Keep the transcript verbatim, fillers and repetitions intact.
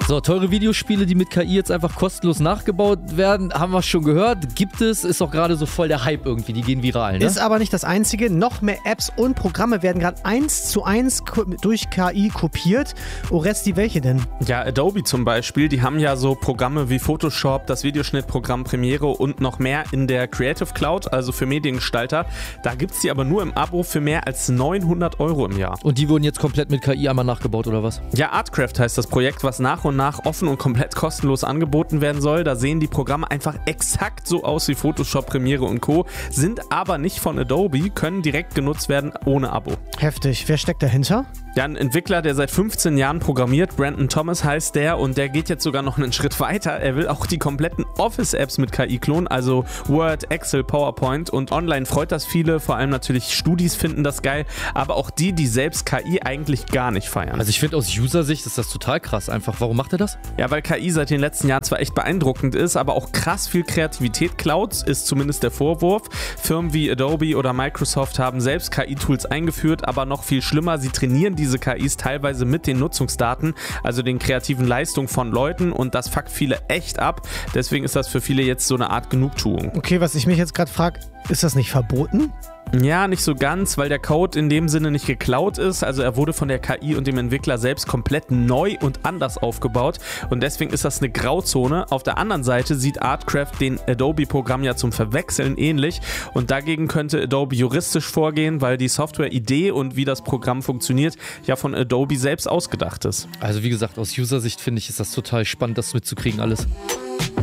So, teure Videospiele, die mit K I jetzt einfach kostenlos nachgebaut werden, haben wir schon gehört. Gibt es, ist auch gerade so voll der Hype irgendwie, die gehen viral, ne? Ist aber nicht das Einzige. Noch mehr Apps und Programme werden gerade eins zu eins ko- durch K I kopiert. Oresti, welche denn? Ja, Adobe zum Beispiel, die haben ja so Programme wie Photoshop, das Videoschnittprogramm Premiere und noch mehr in der Creative Cloud, also für Mediengestalter. Da gibt es die aber nur im Abo für mehr als neunhundert Euro im Jahr. Und die wurden jetzt komplett mit K I einmal nachgebaut, oder was? Ja, Artcraft heißt das Projekt, was nach und nach offen und komplett kostenlos angeboten werden soll. Da sehen die Programme einfach exakt so aus wie Photoshop, Premiere und Co., sind aber nicht von Adobe, können direkt genutzt werden ohne Abo. Heftig. Wer steckt dahinter? Ja, ein Entwickler, der seit fünfzehn Jahren programmiert, Brandon Thomas heißt der, und der geht jetzt sogar noch einen Schritt weiter. Er will auch die kompletten Office-Apps mit K I klonen, also Word, Excel, PowerPoint, und online freut das viele, vor allem natürlich Studis finden das geil, aber auch die, die selbst K I eigentlich gar nicht feiern. Also ich finde, aus User-Sicht ist das total krass einfach. Warum macht er das? Ja, weil K I seit den letzten Jahren zwar echt beeindruckend ist, aber auch krass viel Kreativität klaut, ist zumindest der Vorwurf. Firmen wie Adobe oder Microsoft haben selbst K I-Tools eingeführt, aber noch viel schlimmer, sie trainieren diese K Is teilweise mit den Nutzungsdaten, also den kreativen Leistungen von Leuten, und das fuckt viele echt ab. Deswegen ist das für viele jetzt so eine Art Genugtuung. Okay, was ich mich jetzt gerade frage, ist das nicht verboten? Ja, nicht so ganz, weil der Code in dem Sinne nicht geklaut ist. Also er wurde von der K I und dem Entwickler selbst komplett neu und anders aufgebaut, und deswegen ist das eine Grauzone. Auf der anderen Seite sieht Artcraft den Adobe-Programm ja zum Verwechseln ähnlich, und dagegen könnte Adobe juristisch vorgehen, weil die Software-Idee und wie das Programm funktioniert ja von Adobe selbst ausgedacht ist. Also wie gesagt, aus User-Sicht finde ich, ist das total spannend, das mitzukriegen alles.